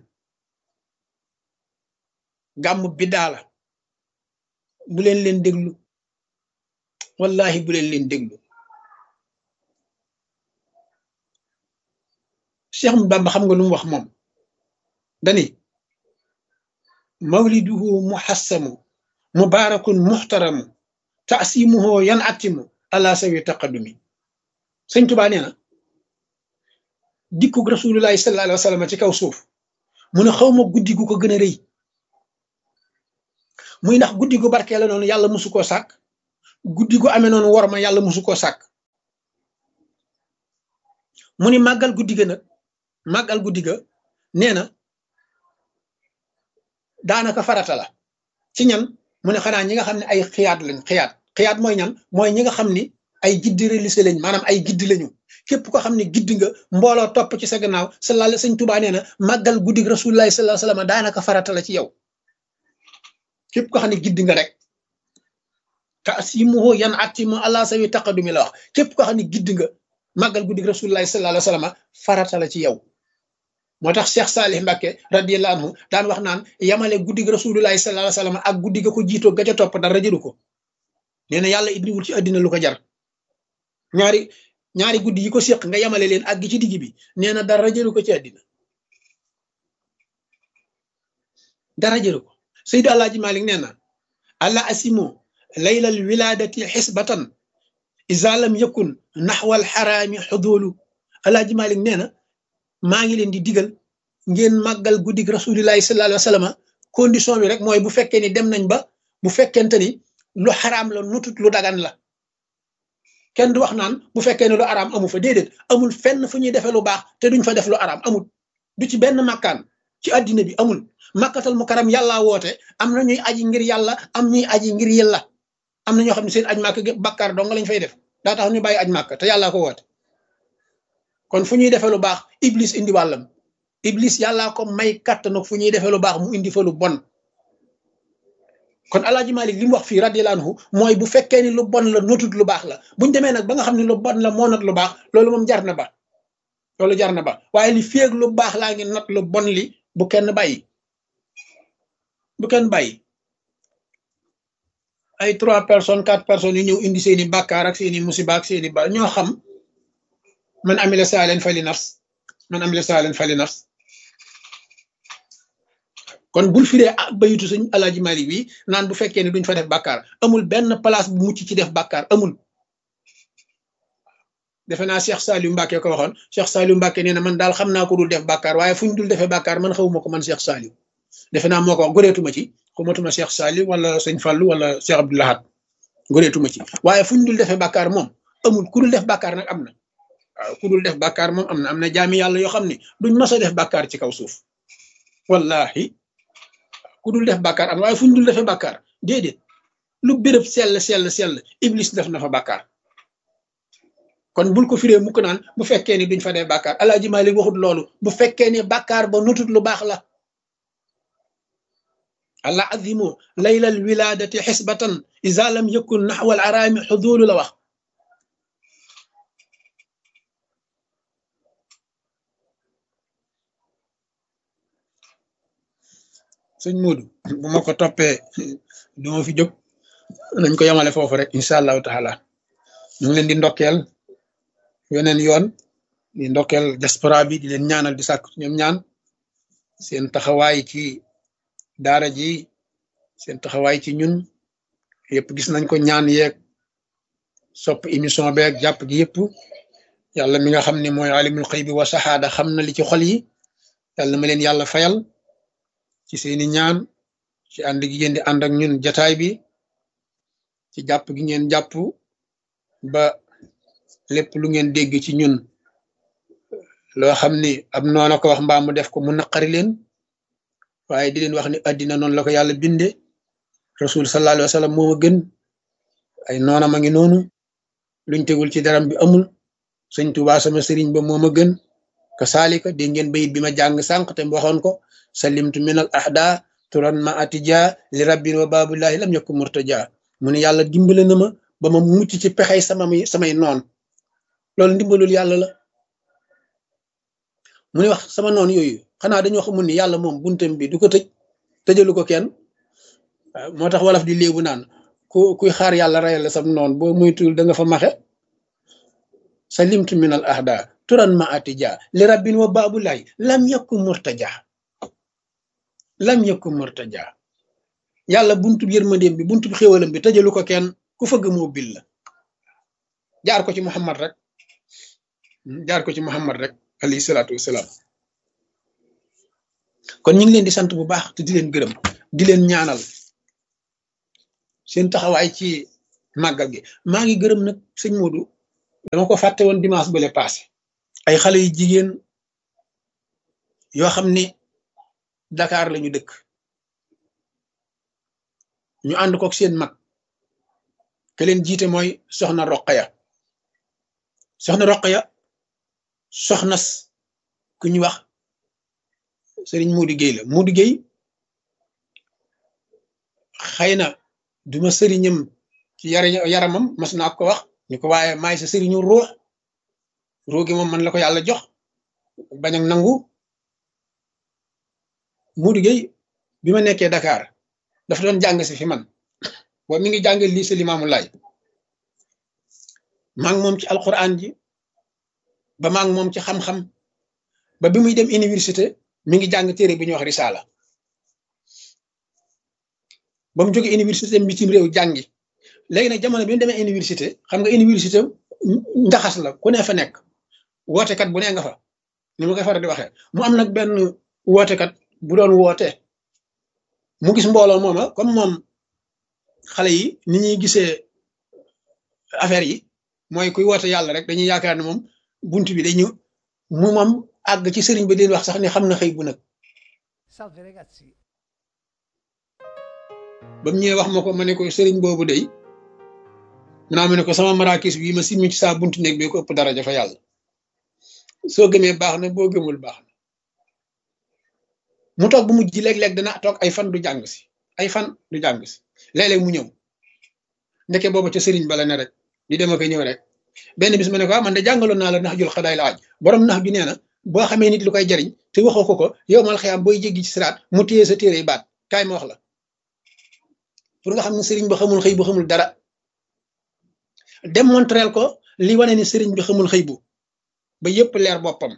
gàmm bidaa la bu leen déglu wallahi bu leen déglu Cheikh Bamba xam nga lu mu wax moom dani mawliduhu muhassamu mubarakun muhtaramu taasimuhu yan atimu ala sawi taqadumi sëñ Tuubaa nee na dikkug rasulullahi sallallahu alayhi wa sallam ci kaw suuf mu ne xaw ma guddi gu ko gën a rëy muy ndax guddi gu barkee la noonu yàlla musu koo sàkk guddi gu amee noonu war ma yàlla musu koo sàkk mu ni màggal guddi ga nag màggal guddi ga nee na daanaka farata la ci ñan mu ne xanaa ñi nga xam ne ay xiyaat lañ xiyaat mooy ñan mooy ñi nga xam ni ay giddi religieux lañ maanaam ay giddi lañu képp ko xam ne giddi nga mbooloo topp ci sa gannaaw sallallahu sëñ Tuubaa nee na màggal guddi rasulullahi sallallahu alayhi wasallam daanaka farata la ci yow képp ko xam ne giddi nga rek te asimuhu yan atimu allah sawi taqadumi la wax képp ko xam ne giddi nga màggal guddi rasulullahi sallallahu alayhi wasallam farata la ci yow moo tax Cheikh Salih Mbacke radiyallahu anhu daan wax naan yamale guddi rasulullahi sallallahu alayhi wasallam ak guddi ga ko jiitoo ga ca topp dara jëru ko nee na yàlla indiwul ci àddina lu ko jar ñaari guddi yi ko séq nga yamale leen ak gi ci digg bi nee na dara jëru ko ci àddina dara jëru ko Seydi Alaaji Malik nee na alla asimo laylal wiladati xisbatan iza lam yakun naxwal xaraami xudulu Alaaji Malik nee na maa ngi leen di digal ngeen màggal guddi rasulillahi sallallahu alayhi wa sallam condition bi rek mooy bu fekkee ni dem nañ ba bu fekkente ni lu xaraam la nutut lu dagan la kenn du wax naan bu fekkee ne lu araam amu fa déedéet amul fenn fu ñuy defee lu baax te duñ fa def lu araam amul du ci benn makkaan ci addina bi amul makkatal mukarram yàllaa woote am na ñuy aji ngir yàlla am ñuy aji ngir yàlla am na ñoo xam ne seen aj màkk bakkaar dong lañ fay def daa tax ñu bàyyi aj màkk te yàllaa ko woote kon fu ñuy defee lu baax iblis indi wàllam iblis yàllaa ko may kàttanu fu ñuy defee lu baax mu indi fa lu bon kon Alaaji Malik li mu wax fii radiyallahu anhu mooy bu fekkee ni lu bon la notut lu baax la buñ demee nag ba nga xam ne lu bon la moo not lu baax loolu moom jar na ba loolu jar na ba waaye li féeg lu baax laa ngi not lu bon li bu kenn bàyyi bu kenn bàyyi ay 3 personnes 4 personnes yu ñëw indi seeni bàkkaar ak seeni musiba ak seeni ba ñoo xam man amila saalen fali nafs man amila saalen fali nafs kon bul firee bayitu sëñ Alaaji Malik bi naan bu fekkee ne duñ fa def bàkkaar amul benn place bu mucc ci def bàkkaar amul defe naa Cheikh Saliou Mbacke ko waxoon Cheikh Saliou Mbacke nee na man daal xam naa ko dul def bàkkaar waaye fu ñu dul defee bàkkaar man xawuma ko man Cheikh Saliou defe naa moo ko wax goreetuma ci xumatuma Cheikh Saliou wala sëñ Fallou wala Cheikh Abdou Lahad goreetuma ci waaye fu ñu dul defee bàkkaar moom amul ku dul def bàkkaar nag am na waaw ku dul def bàkkaar moom am na jaami yàlla yoo xam ne duñ mës a def bàkkaar ci kaw suuf wallahi ku dul def bàkkaar am waaye fu ñu dul defee bàkkaar déedéet lu béréb sell iblis def na fa bàkkaar kon bul ko firee mukk naan bu fekkee ni duñ fa def bàkkaar Alaaji Malik waxut loolu bu fekkee ni bàkkaar ba nutut lu baax la allah azimu laylal wiladati xisbatan iza lam yakun naxwal araami xudulu la wax sëñ Moodu bu ma ko toppee du ma fi jóg nañ ko yemale foofu rek incha allahu taala ñu ngi leen di ndokkeel weneen yoon di ndokkeel diaspora bi di leen ñaanal di sàkk ñoom ñaan seen taxawaay ci daara ji seen taxawaay ci ñun yëpp gis nañ ko ñaan yeeg sopp émission beeg jàpp gi yëpp yàlla mi nga xam ne mooy alimul xëy bi wa saxaada xam na li ci xol yi yàlla ma leen yàlla fayal ci seeni ñaan ci ànd gi ngeen di ànd ak ñun jataay bi ci jàpp gi ngeen jàpp ba lépp lu ngeen dégg ci ñun loo xam ni ab noona ko wax mbaa mu def ko mu naqari leen waaye di leen wax ni addina noonu la ko yàlla binde rasul sallallahu alayhi wa sallam moo ma gën ay noona ma ngi noonu luñ tegul ci daram bi amul sëñ Tuubaa sama sëriñ ba moo ma gën ka saalika dégg ngeen bayit bi ma jàng sànq te waxoon ko salimtu min al ahda turan ma atija li rabbin wa babullahi lam yakun murtaja mu ne yàlla dimbale na ma ba ma mucc ci pexey samay noon loolu ndimbalul yàlla la mu ne wax sama noon yooyu xanaa dañoo xamul ni yàlla moom buntam bi du ko tëj tëjalu ko kenn moo tax wolof di léebu naan kuy xaar yàlla rayal la sam noon boo moytuwul da nga fa maxe salimtu min al ahda turan ma atija li rabbin wa babullahi lam yakun murtaja lam yakun murtaja yàlla buntu yërmandeem bi buntu xéwalam bi tëjalu ko kenn ku fëgg moo bil la jaar ko ci Muhammad rek alayhi salaatu wasalaam kon ñu ngi leen di sant bu baax te di leen gërëm di leen ñaanal seen taxawaay ci màggal gi maa ngi gërëm nag sëñ Modou dama ko fàtte woon dimanche bële passé ay xale yu jigéen yoo xam ni Dakar lañu dëkk ñu ànd kook seen mag ke leen jiite mooy soxna Roqaya soxnas ku ñu wax sëriñ Modou Gueye la Modou Gueye xëy na duma sëriñam ci yaramam mas naa ko wax ñu ko waaye maay sa sëriñu ruux gi moom man la ko yàlla jox bañ ak nangu Modou Gueye bi ma nekkee Dakar dafa doon jàng si fi man boobu mi ngi jàng lycée Limamou Laye maa ngi moom ci alquran ji ba maa ngi moom ci xam-xam ba bi muy dem université mi ngi jàng téere bi ñuy wax risaala ba mu jógee université dem bitim réew jàngi léegi nag jamono bi mu demee université xam nga université njaxas la ku ne fa nekk wootekat bu ne nga fa ni ma koy faral di waxee mu am nag benn wootekat bu doon woote mu gis mbooloo mooma comme moom xale yi ni ñuy gisee affaire yi mooy kuy woote yàlla rek dañuy yaakaar ne moom bunt bi day ñëw mu moom àgg ci sëriñ bi leen wax sax ni xam na xëy bu nag ba mu ñëwee wax ma ko ma ne ko sëriñ boobu day naa ma ne ko sama marakis bii ma simmi ci saa buntu néeg bi ko ëpp daraja fa yàlla soo gëmee baax na boo gëmul baax na mu toog bu mujj léeg-léeg dana toog ay fan du jàng si léeg-léeg mu ñëw ndeke booba ca sëriñ bala ne rek di dem ak ñëw rek benn bis ma ne ko man de jàngaloon naa la nax jul xadaay la aj borom nax ju nee na boo xamee nit lu koy jariñ te waxoo ko yow mal xiyaam booy jéggi ci siraat mu téye sa téere yi baat kaay ma wax la pour nga xam ne sëriñ ba xamul xëy bu xamul dara démontreel ko li wane ni sëriñ bi xamul xëy bu ba yépp leer boppam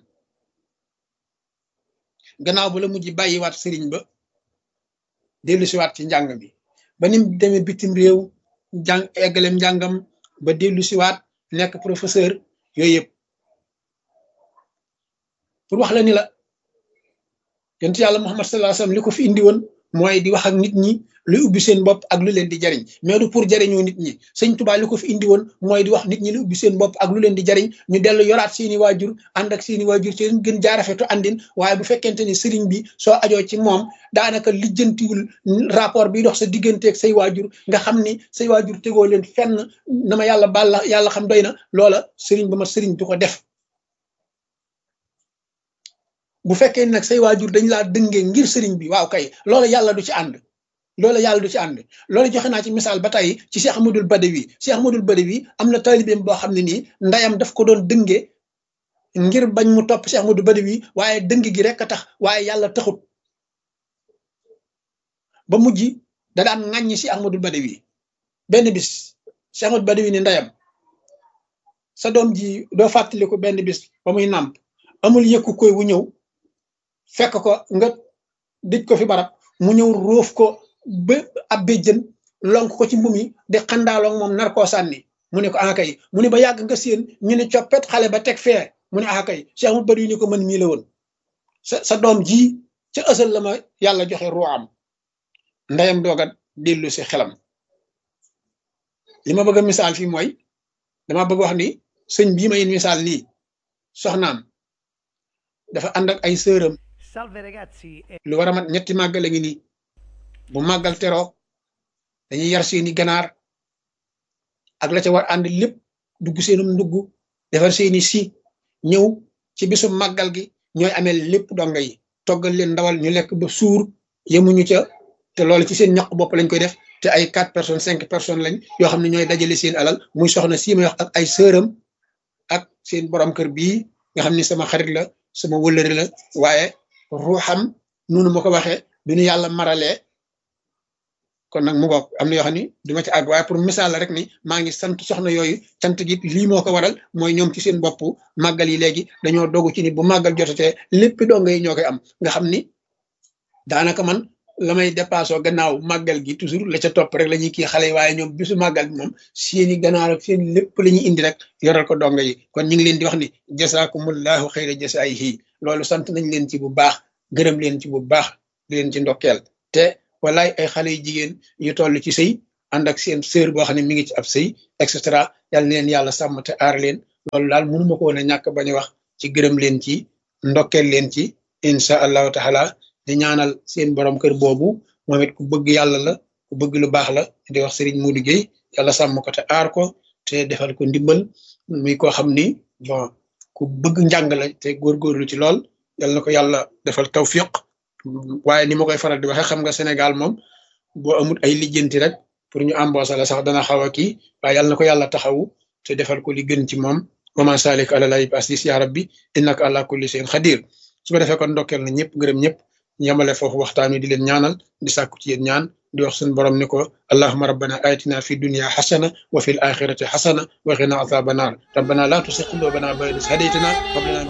gannaaw ba la mujj bàyyiwaat sëriñ ba dellu siwaat ci njàng bi ba nim demee bitim réew eggalem njàngam ba dellu siwaat nekk professeur yooyu yëpp pour wax la ni la yonent yàlla Muhammad sallallahu alayhi wasallam li ko fi indi woon mooy di wax ak nit ñi luy ubbi seen bopp ak lu leen di jariñ mais du pour jariñoo nit ñi sëñ Tuubaa li ko fi indi woon mooy di wax nit ñi lu ubbi seen bopp ak lu leen di jariñ ñu dellu yoraat seeni waajur ànd ak seeni waajur ci leen gën jaarafetu àndin waaye bu fekkente ni sëriñ bi soo ajoo ci moom daanaka lijjantiwul rapport bi dox sa digganteeg say waajur nga xam ni say waajur tegoo leen fenn na ma yàlla baal la yàlla xam doy na loola sëriñ ba ma sëriñ du ko def bu fekkee nag say waajur dañ laa dëngee ngir sëriñ bi waaw kay loola yàlla du ci ànd loolu joxe naa ci misaal ba tey ci Cheikh Ahmadul Badawi am na taalibeem boo xam ne nii ndayam daf ko doon dënge ngir bañ mu topp Cheikh Ahmadul Badawi waaye dëng gi rek a tax waaye yàlla taxut ba mujj da daan ŋàññi Cheikh Ahmadul Badawi benn bis Cheikh Ahmadul Badawi ni ndayam sa doom ji doo fàttaliku benn bis ba muy nàmp amul yëkku koy wu ñëw fekk ko nga dëj ko fi barab mu ñëw róof ko ba ab béjjën lonk ko ci mbumi di xandaaloog moom nar koo sànni mu ne ko akay mu ne ba yàgg nga séen ñu ne coppet xale ba teg fee mu ne akay Cheikh mu bari ni ko mën mii la woon sa doom ji ca ësal la ma yàlla joxe ruwaam ndeyam dooga dellu si xelam li ma bëgg a misaal fii mooy dama bëgg wax ni sëñ bii may misaal nii soxnaam dafa ànd ak ay sëram lu war a mat ñetti màggal a ngi nii bu màggal teroo dañuy yar seeni ganaar ak la ca war ànd lépp dugg seenum ndugg defar seeni si ñëw ci bisu màggal gi ñooy amee lépp donga yi toggal leen ndawal ñu lekk ba suur yemuñu ca te loolu ci seen ñaq bopp lañ koy def te ay 4 personnes 5 personnes lañ yoo xam ne ñooy dajale seen alal muy soxna sii may wax ak ay sëram ak seen borom kër bii nga xam ni sama xarit la sama wëllëri la waaye ruuxam noonu ma ko waxee du ñu yàlla maralee kon nag mu ngoog am na yoo xam ni duma ci àgg waaye pour misaal la rek ni maa ngi sant soxna yooyu cant gi lii moo ko waral mooy ñoom ci seen bopp màggal yi léegi dañoo dogu ci ni bu màggal jotatee lépp donga yi ñoo koy am nga xam ni daanaka man la may dépassé gannaaw màggal gi toujours la ca topp rek la ñuy kii xale yi waaye ñoom bisu màggal gi moom seeni ganaar ak seen lépp la ñuy indi rek yoral ko donga yi kon ñu ngi leen di wax ni jasaakumullahu xayra jasaayihi loolu sant nañ leen ci bu baax gërëm leen ci bu baax di leen ci ndokkeel te walaay ay xale yu jigéen yu toll ci sëy ànd ak seen sœur boo xam ne mi ngi ci ab sëy et cetera yàlla na leen yàlla sàmm te aar leen loolu daal mënuma ko woon a ñàkk bañ a wax ci gërëm leen ci ndokkeel leen ci incha allahu taala di ñaanal seen borom kër boobu moom it ku bëgg yàlla la ku bëgg lu baax la di wax Serigne Modou Gueye yàlla sàmm ko te aar ko te defal ko ndimbal muy koo xam ni bon ku bëgg njàng la te góorgóorlu ci lool yàlla na ko yàlla defal tawfiq waaye ni ma koy faral di waxee xam nga Sénégal moom boo amul ay lijjanti rek pour ñu embaucher la sax dana xaw a kii waaye yàlla na ko yàlla taxawu te defal ko li gën ci moom wama salik ala lay asis ya rabbi innaka ala kulli shay'in xadir su ko defee kon ndokkeel na ñëpp gërëm ñëpp yamale foofu waxtaan wi di leen ñaanal di sàkku ci yéen ñaan di wax suñu borom ni ko allahumma rabbana atina fi dunya hasana wa fil akhirati hasana wa qina adhaban nar rabbana la tuzigh qulubana ba'da idh hadaytana wa hab lana